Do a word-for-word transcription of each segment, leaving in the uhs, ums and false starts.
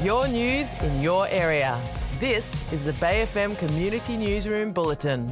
Your news in your area. This is the Bay F M Community Newsroom Bulletin.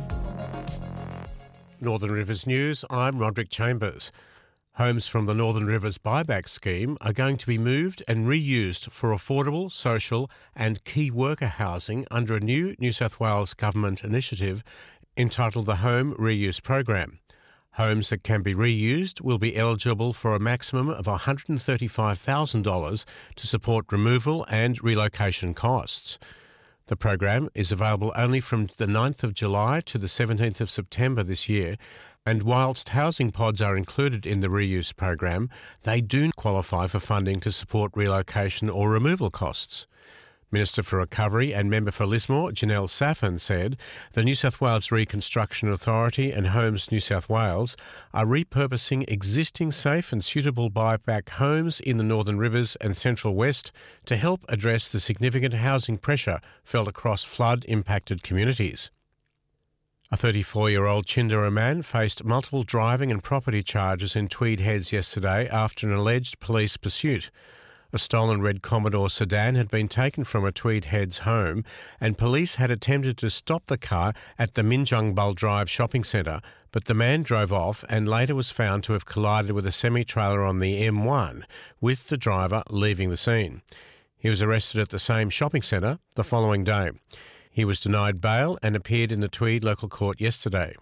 Northern Rivers News, I'm Roderick Chambers. Homes from the Northern Rivers buyback scheme are going to be moved and reused for affordable, social and key worker housing under a new New South Wales government initiative entitled the Home Reuse Program. Homes that can be reused will be eligible for a maximum of one hundred thirty-five thousand dollars to support removal and relocation costs. The program is available only from the ninth of July to the seventeenth of September this year, and whilst housing pods are included in the reuse program, they do qualify for funding to support relocation or removal costs. Minister for Recovery and Member for Lismore, Janelle Saffin, said the New South Wales Reconstruction Authority and Homes New South Wales are repurposing existing safe and suitable buyback homes in the Northern Rivers and Central West to help address the significant housing pressure felt across flood-impacted communities. A thirty-four-year-old Chinderah man faced multiple driving and property charges in Tweed Heads yesterday after an alleged police pursuit. A stolen red Commodore sedan had been taken from a Tweed Heads home, and police had attempted to stop the car at the Minjungbul Drive shopping centre, but the man drove off and later was found to have collided with a semi-trailer on the M one, with the driver leaving the scene. He was arrested at the same shopping centre the following day. He was denied bail and appeared in the Tweed local court yesterday.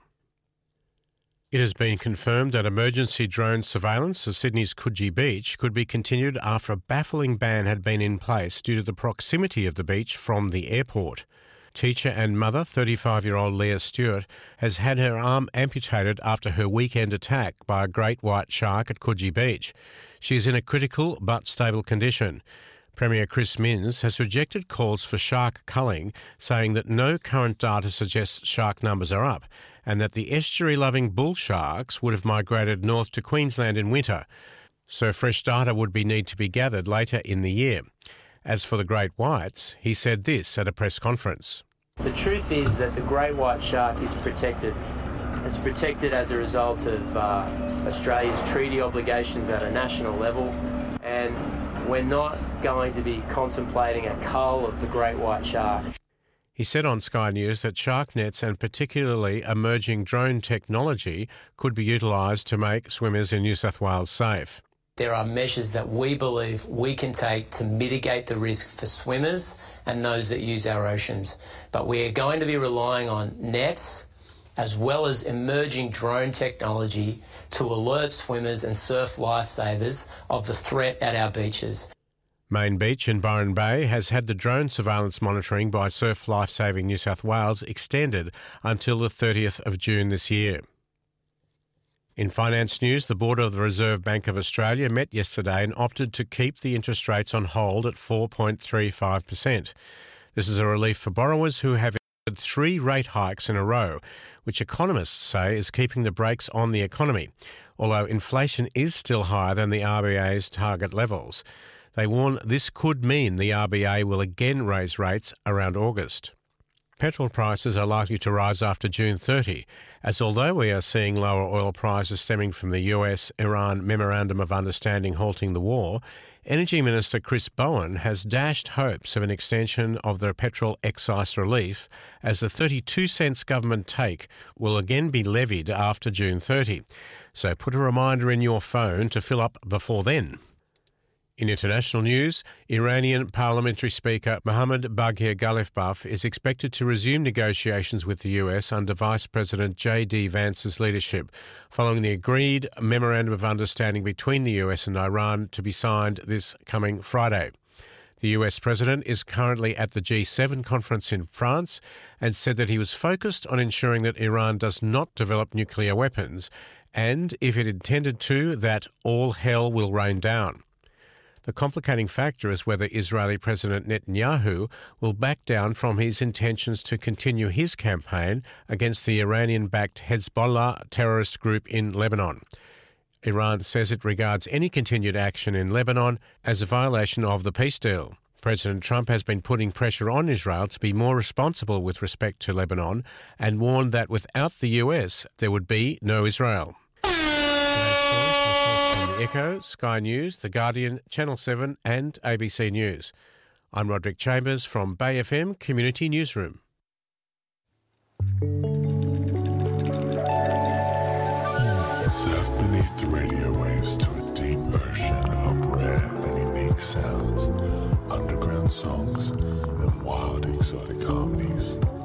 It has been confirmed that emergency drone surveillance of Sydney's Coogee Beach could be continued after a baffling ban had been in place due to the proximity of the beach from the airport. Teacher and mother, thirty-five-year-old Leah Stewart, has had her arm amputated after her weekend attack by a great white shark at Coogee Beach. She is in a critical but stable condition. Premier Chris Minns has rejected calls for shark culling, saying that no current data suggests shark numbers are up and that the estuary-loving bull sharks would have migrated north to Queensland in winter, so fresh data would be need to be gathered later in the year. As for the great whites, he said this at a press conference. The truth is that the great white shark is protected. It's protected as a result of uh, Australia's treaty obligations at a national level, and we're not going to be contemplating a cull of the great white shark. He said on Sky News that shark nets and particularly emerging drone technology could be utilised to make swimmers in New South Wales safe. There are measures that we believe we can take to mitigate the risk for swimmers and those that use our oceans. But we are going to be relying on nets as well as emerging drone technology to alert swimmers and surf lifesavers of the threat at our beaches. Main Beach in Byron Bay has had the drone surveillance monitoring by Surf Lifesaving New South Wales extended until the thirtieth of June this year. In finance news, the Board of the Reserve Bank of Australia met yesterday and opted to keep the interest rates on hold at four point three five percent. This is a relief for borrowers who have had three rate hikes in a row, which economists say is keeping the brakes on the economy, although inflation is still higher than the R B A's target levels. They warn this could mean the R B A will again raise rates around August. Petrol prices are likely to rise after June thirtieth, as although we are seeing lower oil prices stemming from the U S Iran Memorandum of Understanding halting the war, Energy Minister Chris Bowen has dashed hopes of an extension of the petrol excise relief, as the thirty-two cents government take will again be levied after June thirtieth. So put a reminder in your phone to fill up before then. In international news, Iranian Parliamentary Speaker Mohammad Baghir Ghalibaf is expected to resume negotiations with the U S under Vice President J D Vance's leadership, following the agreed Memorandum of Understanding between the U S and Iran to be signed this coming Friday. The U S President is currently at the G seven conference in France and said that he was focused on ensuring that Iran does not develop nuclear weapons and, if it intended to, that all hell will rain down. The complicating factor is whether Israeli President Netanyahu will back down from his intentions to continue his campaign against the Iranian-backed Hezbollah terrorist group in Lebanon. Iran says it regards any continued action in Lebanon as a violation of the peace deal. President Trump has been putting pressure on Israel to be more responsible with respect to Lebanon and warned that without the U S, there would be no Israel. Echo, Sky News, The Guardian, Channel seven and A B C News. I'm Roderick Chambers from Bay F M Community Newsroom. Surf beneath the radio waves to a deep ocean of rare and unique sounds, underground songs, and wild exotic harmonies.